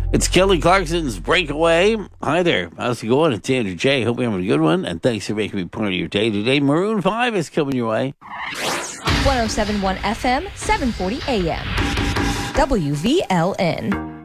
It's Kelly Clarkson's Breakaway. Hi there. How's it going? It's Andrew J. Hope you're having a good one. And thanks for making me part of your day today. Maroon 5 is coming your way. 107.1 FM, 740 AM. WVLN.